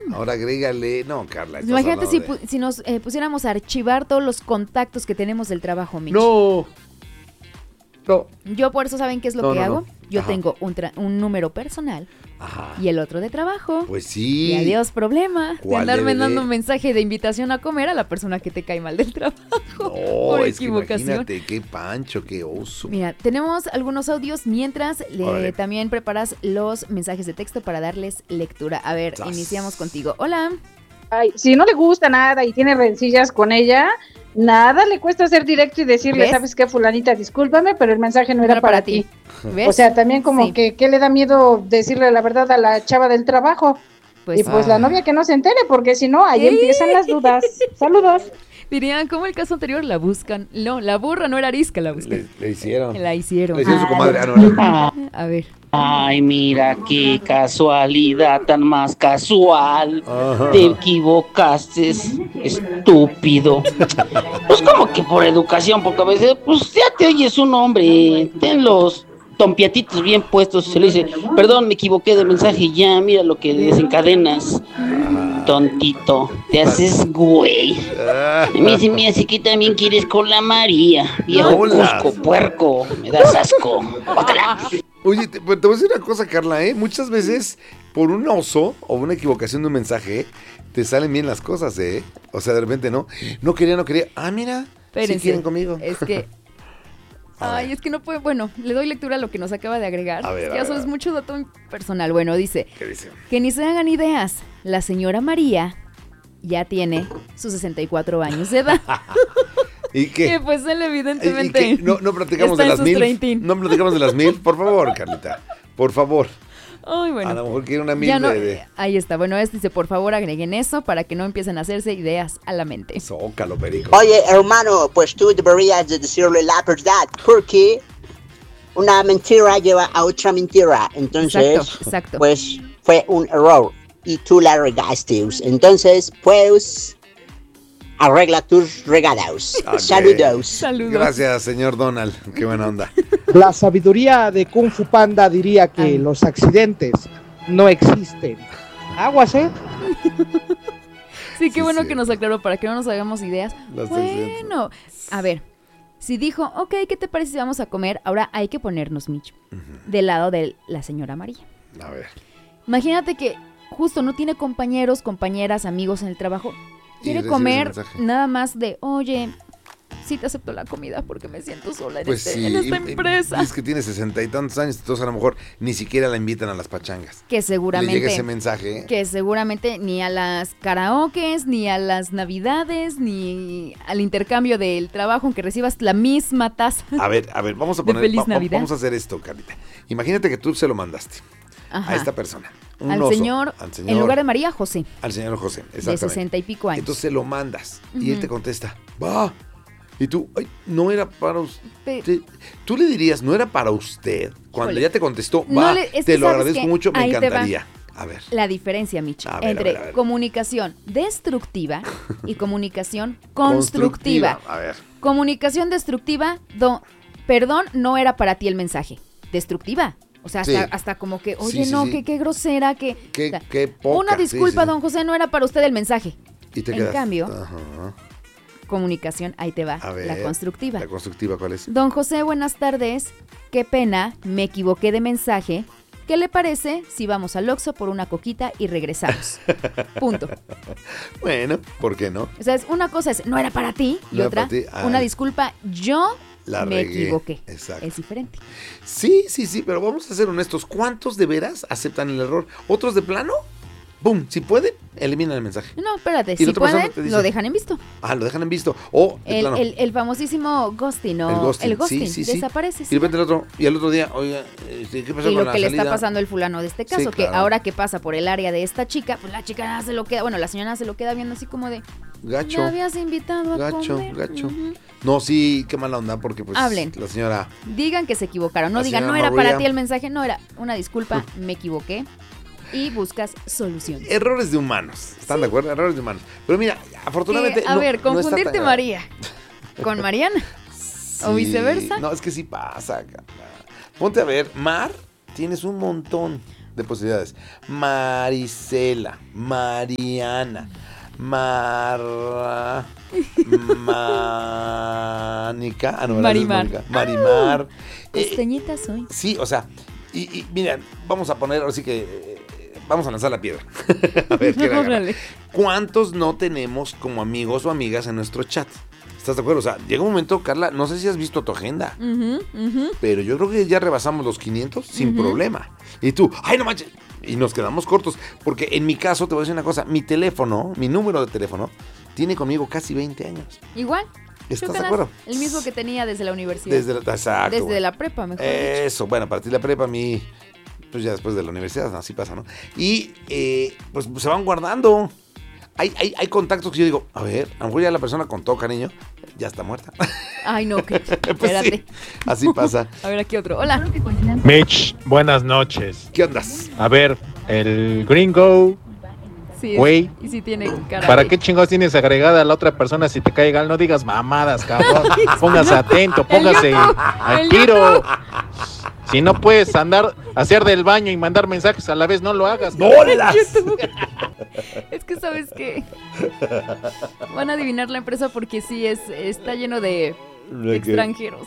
Ahora agrégale. No, Carla. Imagínate si nos pusiéramos a archivar todos los contactos que tenemos del trabajo, Mitch. No. Yo por eso, ¿saben qué es lo que hago? Yo Ajá. tengo un número personal. Ajá. Y el otro de trabajo. Pues sí. Y adiós problema de ¿Cuál andar DVD? mandando un mensaje de invitación a comer a la persona que te cae mal del trabajo. No, por es que equivocación. imagínate, qué pancho, qué oso. Mira, tenemos algunos audios mientras Órale. también preparas los mensajes de texto para darles lectura. A ver, Sas. iniciamos contigo. Hola. Ay, si no le gusta nada y tiene rencillas con ella, nada le cuesta ser directo y decirle, ¿Ves? ¿sabes qué, fulanita? Discúlpame, pero el mensaje no era para ti. ¿Ves? O sea, también como Sí. que ¿qué le da miedo decirle la verdad a la chava del trabajo? Pues, Y pues la novia que no se entere, porque si no, ahí empiezan las dudas. Saludos. dirían, como el caso anterior, la buscan. No, la burra no era arisca, la buscan. Le hicieron. La hicieron. Le hicieron su comadre. No. A ver. Ay, mira qué casualidad tan más casual. Ajá. Te equivocaste, estúpido. Pues como que por educación, porque a veces, pues ya te oyes un hombre, ten los tompiatitos bien puestos, se le dice, perdón, me equivoqué de mensaje, ya, mira lo que desencadenas. Tontito, te haces güey. A mí se me hace que también quieres con la María. Viejo Hola. cusco, puerco, me das asco. Guácala. Oye, te voy a decir una cosa, Carla, ¿eh? Muchas veces, por un oso o una equivocación de un mensaje, te salen bien las cosas, ¿eh? O sea, de repente, ¿no? No quería. Ah, mira, Espérense. sí quieren conmigo. Es que... A Ay, ver. es que no puede... Bueno, le doy lectura a lo que nos acaba de agregar. A ver, Es a que ver, eso a es ver. mucho dato personal. Bueno, dice... ¿Qué dice? Que ni se hagan ideas. La señora María ya tiene sus 64 años de edad. ¿Y qué? Que pues él ¿Y evidentemente... qué? No platicamos está de en las sus 1000. 30. No platicamos de las 1000, por favor, Carlita. Por favor. Ay, bueno. A lo mejor quiere una 1000 Ya no, de... ahí está. Bueno, dice, por favor, agreguen eso para que no empiecen a hacerse ideas a la mente. Zócalo, perico. Oye, hermano, pues tú deberías de decirle la verdad, porque una mentira lleva a otra mentira. Entonces, Exacto. pues fue un error y tú la regaste. Entonces, pues, arregla tus regados. Ok. Saludos. Saludos. Gracias, señor Donald. Qué buena onda. La sabiduría de Kung Fu Panda diría que Ay. los accidentes no existen. Aguas, ¿eh? Sí, qué Sí, bueno sí. que nos aclaró para que no nos hagamos ideas. Los Bueno, a ver, si dijo, ok, ¿qué te parece si vamos a comer? Ahora hay que ponernos, Mitch, del lado de la señora María. A ver. Imagínate que justo no tiene compañeros, compañeras, amigos en el trabajo. Y Quiere recibe comer ese mensaje. nada más de, oye, sí te acepto la comida porque me siento sola en, Pues sí. en esta y empresa. es que tiene 60 y tantos años, entonces a lo mejor ni siquiera la invitan a las pachangas. Que Le seguramente... llega ese mensaje. Que seguramente ni a las karaokes, ni a las navidades, ni al intercambio del trabajo, aunque recibas la misma taza. A ver, vamos a De poner, Feliz Navidad. vamos a hacer esto, Carlita. Imagínate que tú se lo mandaste Ajá. a esta persona. Un Al oso, señor, en lugar de María, José, al señor José, de exactamente. 60 y pico años. Entonces se lo mandas y él Ujú. te contesta, va. Y tú, ay, no era para usted. Pe- Tú le dirías, no era para usted. Cuando Híjole. ya te contestó, No va, le- es te que lo ¿sabes agradezco qué? mucho, me Ahí te va. encantaría. A ver. La diferencia, Micho, A ver, entre a ver. comunicación destructiva y comunicación constructiva. A ver. Comunicación destructiva, perdón, no era para ti el mensaje. Destructiva. O sea, Sí. hasta como que, oye, Sí, no, sí. qué grosera, que... Qué- o sea, qué poca, una sí, disculpa, sí, sí. don José, no era para usted el mensaje. Y te En quedas. cambio, Ajá. comunicación, ahí te va, A ver. la constructiva. La constructiva, ¿cuál es? Don José, buenas tardes. Qué pena, me equivoqué de mensaje. ¿Qué le parece si vamos al Oxxo por una coquita y regresamos? Punto. Bueno, ¿por qué no? O sea, una cosa es, no era para ti, y No era otra, para ti, una ah. disculpa, yo La me regué. equivoqué. Exacto. Es diferente. Sí, pero vamos a ser honestos. ¿Cuántos de veras aceptan el error? ¿Otros de plano? ¡Pum! Si pueden, eliminan el mensaje. No, espérate, Y si la otra persona pueden, te dice- lo dejan en visto. Ah, lo dejan en visto. O, de plano, El famosísimo ghosting, ¿no? el ghosting. Sí. Desaparece. Y sí. de repente el otro, y al otro día, oiga, ¿qué pasó Y con lo la que le salida? está pasando al fulano de este caso, Sí, que claro. ahora que pasa por el área de esta chica, pues la chica nada se lo queda, bueno, la señora se lo queda viendo así como de, Gacho, me habías invitado a gacho, comer. gacho. Ujú. No, sí, qué mala onda, porque pues Hablen. la señora... Digan que se equivocaron, no La digan, no señora era para María. ti el mensaje, no era una disculpa, me equivoqué. Y buscas soluciones. Errores de humanos, ¿están de acuerdo? Errores de humanos. Pero mira, afortunadamente... A no- ver, no está confundirte tan- María con Mariana. ¿O Sí, viceversa? No, es que sí pasa, Carla. Ponte a ver, Mar, tienes un montón de posibilidades. Marisela, Mariana, Mónica. Marimar. Marimar. Pestañita soy. Sí, o sea, y mira, vamos a poner, así que vamos a lanzar la piedra. A ver, ¿qué la agarra? ¿Cuántos no tenemos como amigos o amigas en nuestro chat? ¿Estás de acuerdo? O sea, llega un momento, Carla, no sé si has visto tu agenda, pero yo creo que ya rebasamos los 500 sin problema. Y tú, ¡ay, no manches! Y nos quedamos cortos, porque en mi caso, te voy a decir una cosa, mi teléfono, mi número de teléfono, tiene conmigo casi 20 años. Igual. ¿Estás de acuerdo? El mismo que tenía desde la universidad. Exacto. Desde la prepa, mejor dicho. Eso, bueno, a partir de la prepa, pues ya después de la universidad, así pasa, ¿no? Y pues se van guardando. Hay contactos que yo digo, a ver, a lo mejor ya la persona contó, cariño, ya está muerta. Ay, no, que Pues espérate. sí, así pasa. A ver, aquí otro. Hola. Mitch, buenas noches. ¿Qué andas? A ver, el gringo, Sí, güey. y si tiene cara. ¿Para de- qué chingados tienes agregada a la otra persona si te cae mal? No digas mamadas, cabrón. Póngase atento, póngase al tiro. Si no puedes hacer del baño y mandar mensajes a la vez, no lo hagas. ¡Bolas! Es que sabes que van a adivinar la empresa porque sí está lleno de extranjeros.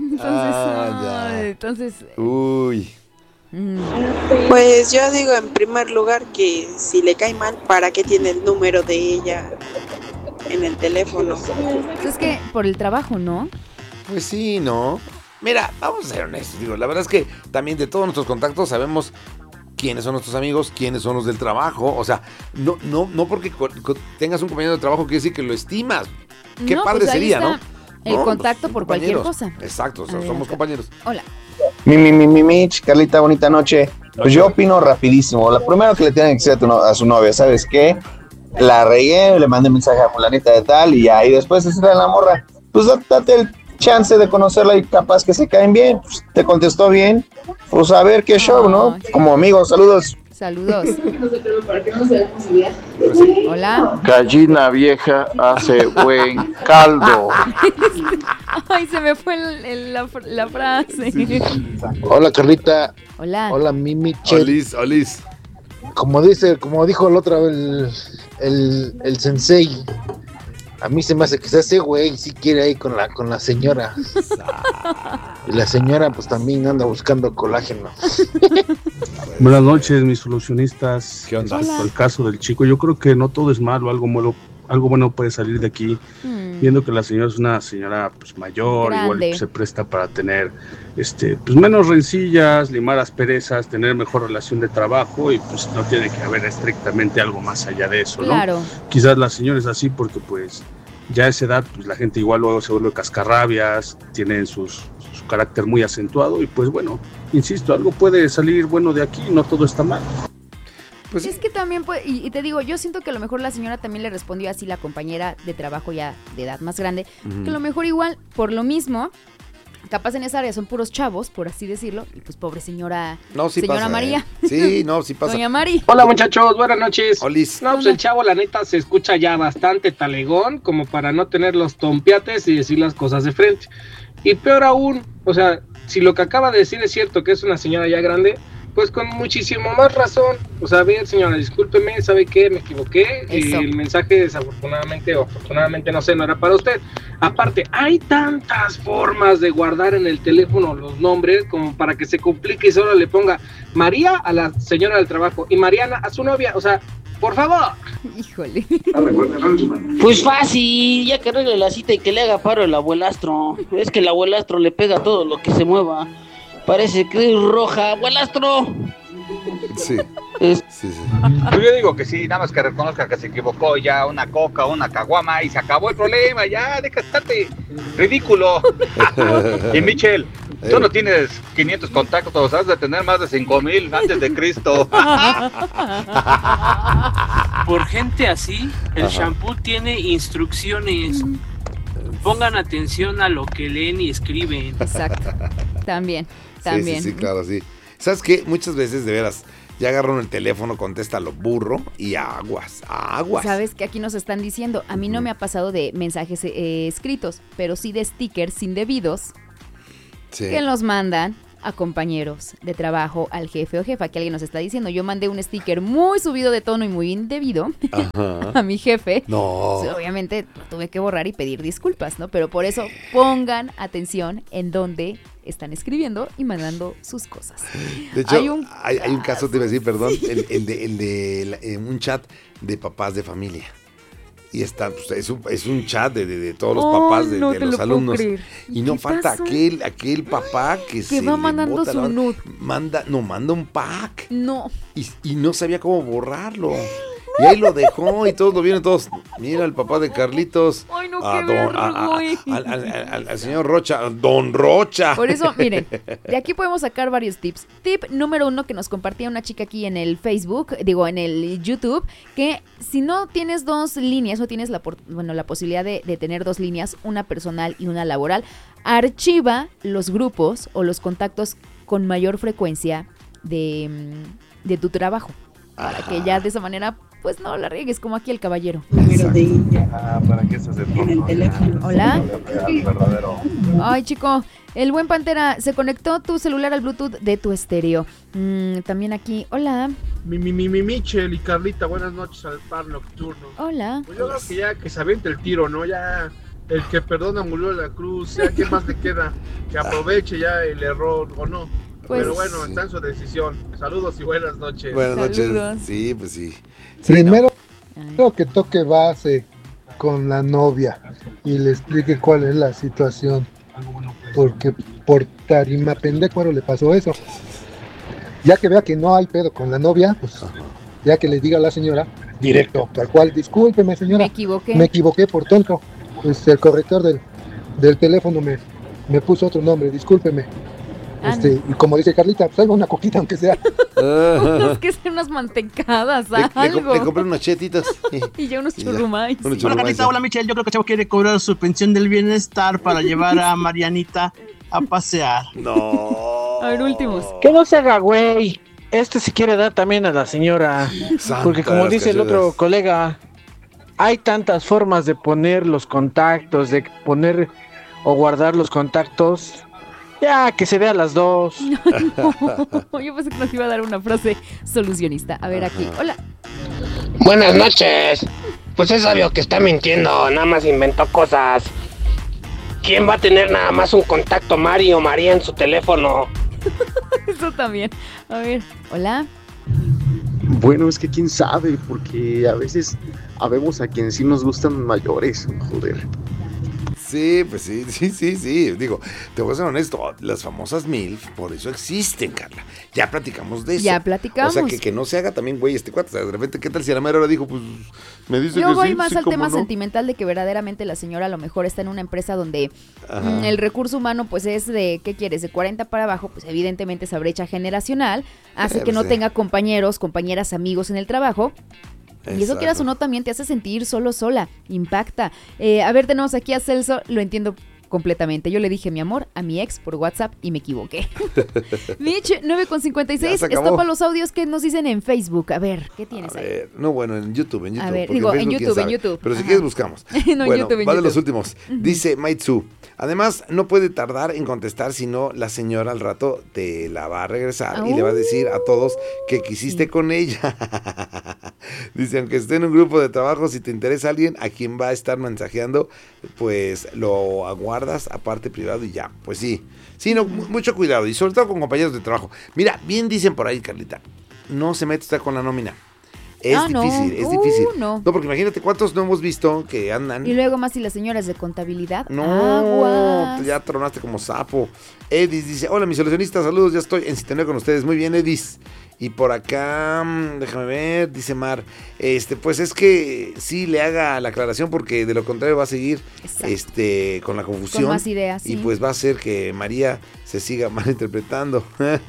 Entonces, Uy. Pues yo digo en primer lugar que si le cae mal, ¿para qué tiene el número de ella en el teléfono? es que por el trabajo, ¿no? Pues sí, ¿no? Mira, vamos a ser honestos. Digo, la verdad es que también de todos nuestros contactos sabemos quiénes son nuestros amigos, quiénes son los del trabajo. O sea, no porque tengas un compañero de trabajo quiere decir que lo estimas. Qué No, padre pues ahí sería, está ¿no? el No, contacto pues, por cualquier compañeros. cosa. Exacto, o sea, A ver, somos acá. compañeros. Hola. Mitch, Carlita, bonita noche. Pues yo opino rapidísimo. Lo primero que le tienen que decir a su novia, ¿sabes qué? La regué, le mandé mensaje a fulanita de tal y ya, y después decirle a la morra, pues date el chance de conocerla y capaz que se caen bien. Pues, te contestó bien, pues a ver qué show, ¿no? Como amigos, saludos. Saludos. Hola. Gallina vieja hace buen caldo. Ay, se me fue la frase. Hola, Carlita. Hola. Hola, mi Michelle. Olis. Como dijo el otro, el sensei. A mí se me hace que ese güey sí quiere ir con la señora. Y la señora pues también anda buscando colágeno. Buenas noches, mis solucionistas. ¿Qué onda? Respecto al caso del chico, yo creo que no todo es malo, algo bueno puede salir de aquí. Viendo que la señora es una señora pues mayor, Grande. igual pues, se presta para tener pues menos rencillas, limar asperezas, tener mejor relación de trabajo y pues no tiene que haber estrictamente algo más allá de eso, ¿no? Claro. Quizás la señora es así porque pues ya a esa edad pues la gente igual luego se vuelve cascarrabias, tienen su carácter muy acentuado y pues bueno, insisto, algo puede salir bueno de aquí, no todo está mal. Pues Es que también puede, y te digo, yo siento que a lo mejor la señora también le respondió así, la compañera de trabajo ya de edad más grande, que a lo mejor igual, por lo mismo, capaz en esa área son puros chavos, por así decirlo, y pues pobre señora, no, sí señora pasa, María. Sí, no, sí pasa. Doña Mari. Hola muchachos, buenas noches. Olis. No, pues el chavo la neta se escucha ya bastante talegón como para no tener los tompiates y decir las cosas de frente. Y peor aún, o sea, si lo que acaba de decir es cierto que es una señora ya grande, pues con muchísimo más razón. O sea, a ver señora, discúlpeme, ¿sabe qué? Me equivoqué. Eso. El mensaje desafortunadamente o afortunadamente, no sé, no era para usted. Aparte, hay tantas formas de guardar en el teléfono los nombres como para que se complique y solo le ponga María a la señora del trabajo y Mariana a su novia. O sea, por favor. Híjole. Pues fácil, ya que arregle la cita y que le haga paro el abuelastro. Es que el abuelastro le pega todo lo que se mueva. Parece que es roja, abuelastro. Sí. Es- Sí, sí. Pues yo digo que sí, nada más que reconozca que se equivocó, ya una coca, una caguama y se acabó el problema, ya, deja de estarte ridículo. Y Michelle, tú no tienes 500 contactos, has de tener más de 5,000 antes de Cristo. Por gente así, el Ajá. shampoo tiene instrucciones. Pongan atención a lo que leen y escriben. Exacto. También. Sí, sí, claro, sí. ¿Sabes qué? Muchas veces, de veras, ya agarran el teléfono, contesta lo burro y aguas. Sabes que aquí nos están diciendo, a mí no me ha pasado de mensajes escritos, pero sí de stickers indebidos Sí. que los mandan a compañeros de trabajo, al jefe o jefa, que alguien nos está diciendo. Yo mandé un sticker muy subido de tono y muy indebido a mi jefe. No. Sí, obviamente lo tuve que borrar y pedir disculpas, ¿no? Pero por eso pongan atención en dónde están escribiendo y mandando sus cosas. De hecho, hay un caso, te iba a decir, perdón, el de un chat de papás de familia. Y está, pues, es un chat de todos los papás de los alumnos. Y no falta aquel papá que se va mandando su nude. Manda un pack. No. Y no sabía cómo borrarlo. Y ahí lo dejó y todos lo vieron, todos. Mira el papá de Carlitos. Ay, no, qué vergüenza. Al señor Rocha, Don Rocha. Por eso, miren, de aquí podemos sacar varios tips. Tip número 1 que nos compartía una chica aquí en el Facebook, en el YouTube, que si no tienes 2 líneas, no tienes la posibilidad de tener 2 líneas, una personal y una laboral, archiva los grupos o los contactos con mayor frecuencia de tu trabajo. Para que ya de esa manera, pues no la riegues, como aquí el caballero. ¿Para qué se hace en el teléfono? Hola. Ay, chico, el buen Pantera, se conectó tu celular al Bluetooth de tu estéreo. También aquí, hola. Michel y Carlita, buenas noches al par nocturno. Hola. Pues yo creo que ya que se aviente el tiro, ¿no? Ya el que perdona murió en la cruz, ya ¿qué más le queda? Que aproveche ya el error, ¿o no? Pues, pero bueno, está en su decisión. Saludos y buenas noches. Buenas noches. Sí, pues sí. Primero, que toque base con la novia y le explique cuál es la situación. Porque por tarima pendecuaro le pasó eso. Ya que vea que no hay pedo con la novia, pues ya que le diga a la señora, directo, tal cual, discúlpeme señora. Me equivoqué por tonto. Pues el corrector del teléfono me puso otro nombre, discúlpeme. Y como dice Carlita, pues una coquita aunque sea. Es que sean unas mantecadas, algo. Le compré unas chetitas. Y ya unos churrumais. Hola Carlita, hola Michelle, yo creo que Chavo quiere cobrar su pensión del bienestar para llevar a Marianita a pasear. No. A ver, últimos. Que no se haga güey. Se quiere dar también a la señora. Porque como dice el otro colega, hay tantas formas de poner los contactos, de poner o guardar los contactos. Ya, que se vea las dos. No, yo pensé que nos iba a dar una frase solucionista. A ver, aquí. Hola. Buenas noches. Pues es obvio que está mintiendo. Nada más inventó cosas. ¿Quién va a tener nada más un contacto Mari o María en su teléfono? Eso también. A ver, hola. Bueno, es que quién sabe, porque a veces habemos a quienes sí nos gustan mayores, joder. Sí, pues sí. Digo, te voy a ser honesto, las famosas MILF, por eso existen, Carla. Ya platicamos de eso. Ya platicamos. O sea, que no se haga también, güey, cuate. O sea, de repente, ¿qué tal si a la mera hora dijo, pues, me dice yo que voy sí, más sí, al tema no? sentimental de que verdaderamente la señora a lo mejor está en una empresa donde el recurso humano, pues, es de, ¿qué quieres? De 40 para abajo, pues, evidentemente esa brecha generacional hace que no tenga compañeros, compañeras, amigos en el trabajo. Y eso, quieras o no, también te hace sentir sola, impacta. A ver, tenemos aquí a Celso, lo entiendo completamente. Yo le dije mi amor a mi ex por WhatsApp y me equivoqué. Mitch, 9:56, estopa los audios que nos dicen en Facebook. A ver, ¿qué tienes ahí? No, bueno, en YouTube. A ver, digo, en YouTube. Pero si quieres buscamos. No, bueno, en va de los últimos. Dice Maitsu, además no puede tardar en contestar, sino la señora al rato te la va a regresar y le va a decir a todos que quisiste con ella. Dice, aunque esté en un grupo de trabajo, si te interesa alguien a quien va a estar mensajeando, pues lo aguardas aparte privado y ya. Pues sí, no, mucho cuidado y sobre todo con compañeros de trabajo. Mira, bien dicen por ahí, Carlita, no se mete usted con la nómina. Es difícil. No, porque imagínate cuántos no hemos visto que andan. Y luego más si la señora es de contabilidad. No, aguas. Ya tronaste como sapo. Edis dice, hola mis solucionistas, saludos, ya estoy en sintonía con ustedes. Muy bien, Edis. Y por acá, déjame ver, dice Mar, pues es que sí le haga la aclaración porque de lo contrario va a seguir con la confusión. Con más ideas, sí. Y pues va a hacer que María se siga malinterpretando.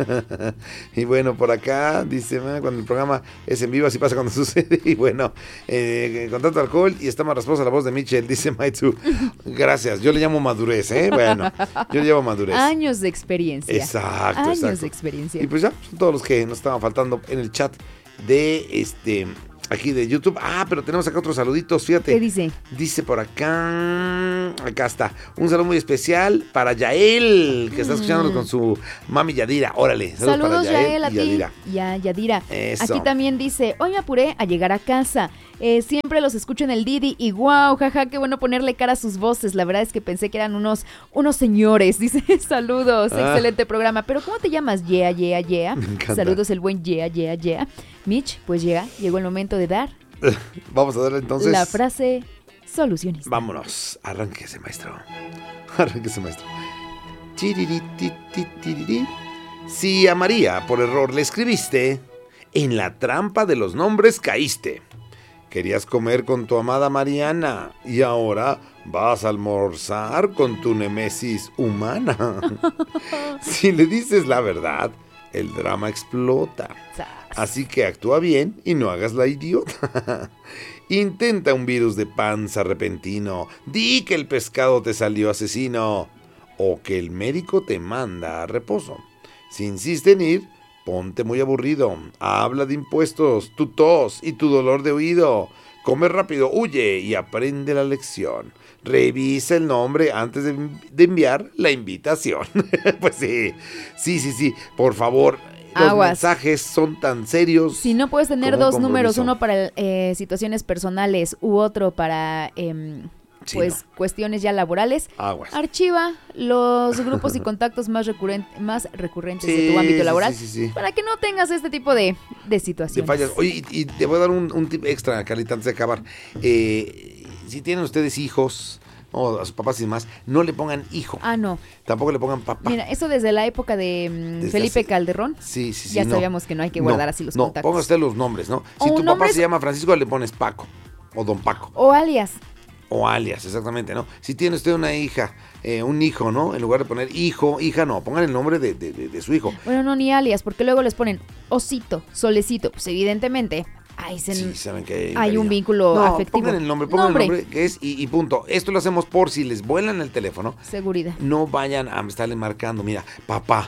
Y bueno, por acá dice, cuando el programa es en vivo así pasa cuando sucede. Y bueno, con tanto alcohol y está más rasposa la voz de Michelle, dice Maitsu. Gracias, yo le llamo madurez, bueno, yo le llamo madurez. Años de experiencia. Exacto. De experiencia. Y pues ya, son todos los que nos estaban faltando en el chat de aquí de YouTube. Pero tenemos acá otros saluditos, fíjate. ¿Qué dice? Dice por acá. Acá está. Un saludo muy especial para Yael, que está escuchándonos con su mami Yadira. Órale. Saludos para Yael a y ti. Yadira. Ya, Yadira. Eso. Aquí también dice, hoy me apuré a llegar a casa. Siempre los escucho en el Didi y wow, jaja, qué bueno ponerle cara a sus voces. La verdad es que pensé que eran unos señores. Dice, saludos, excelente programa. Pero ¿cómo te llamas? Yeah. Me encanta. Saludos el buen yeah. Mitch, pues llegó el momento de dar. Vamos a darle entonces la frase solucionista. Vámonos, arránquese maestro. Si a María por error le escribiste, en la trampa de los nombres caíste. Querías comer con tu amada Mariana y ahora vas a almorzar con tu némesis humana. Si le dices la verdad, el drama explota. Así que actúa bien y no hagas la idiota. Intenta un virus de panza repentino. Di que el pescado te salió asesino. O que el médico te manda a reposo. Si insiste en ir, ponte muy aburrido. Habla de impuestos, tu tos y tu dolor de oído. Come rápido, huye y aprende la lección. Revisa el nombre antes de enviar la invitación. Pues sí. Por favor. Los mensajes son tan serios. Si no puedes tener dos números, uno para situaciones personales u otro para cuestiones ya laborales, archiva los grupos y contactos más recurrentes de tu ámbito laboral para que no tengas este tipo de situaciones. De fallas. Oye, y te voy a dar un tip extra, Carlita, antes de acabar. Si tienen ustedes hijos o a sus papás y demás, no le pongan hijo. No. Tampoco le pongan papá. Mira, eso desde la época de Felipe Calderón. Sí. Ya sabíamos que no hay que guardar así los contactos. No, ponga usted los nombres, ¿no? Si tu papá se llama Francisco, le pones Paco o Don Paco. O alias. Exactamente, ¿no? Si tiene usted una hija, un hijo, ¿no? En lugar de poner hijo, hija, no, pongan el nombre de su hijo. Bueno, no, ni alias, porque luego les ponen Osito, Solecito. Pues evidentemente saben que hay un vínculo afectivo. Pongan el nombre que es y punto. Esto lo hacemos por si les vuelan el teléfono. Seguridad. No vayan a estarle marcando, mira, papá,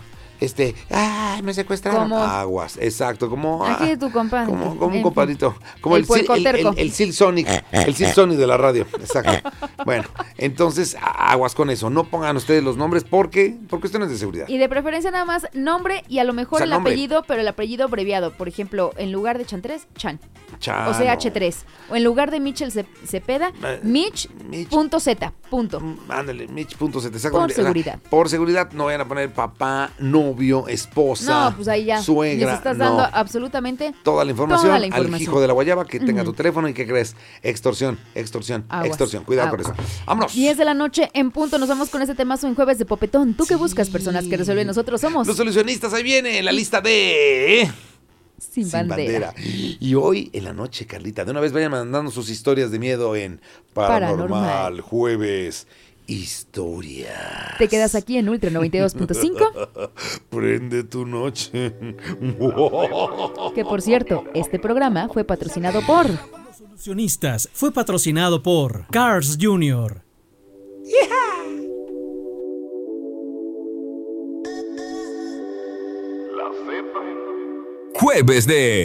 me secuestraron. Aguas, exacto, como aquí de tu compadre. Como un compadrito, como el Sil Sonic, el Sil Sonic de la radio, exacto. Bueno, entonces aguas con eso, no pongan ustedes los nombres porque cuestiones de seguridad. Y de preferencia nada más nombre y a lo mejor el apellido, pero el apellido abreviado. Por ejemplo, en lugar de Chantres, Chan. O sea, H3. O en lugar de Mitchell Cepeda, Mitch.z. Ándale, Mitch.z, exactamente. Por seguridad. Por seguridad, no vayan a poner papá, novio, esposa, pues ahí ya suegra. Les estás dando absolutamente toda la información al hijo de la guayaba que tenga tu teléfono y que crees extorsión. Cuidado con eso. Vámonos. 10 de la noche en punto. Nos vamos con este temazo en Jueves de Popetón. ¿Tú qué buscas? Personas que resuelven. Nosotros somos los solucionistas. Ahí viene la lista de Sin bandera. Y hoy en la noche, Carlita, de una vez vayan mandando sus historias de miedo en Paranormal Jueves Historia. ¿Te quedas aquí en Ultra 92.5? Prende tu noche. Que por cierto, este programa fue patrocinado por Los Solucionistas. Fue patrocinado por Cars Jr. Jueves de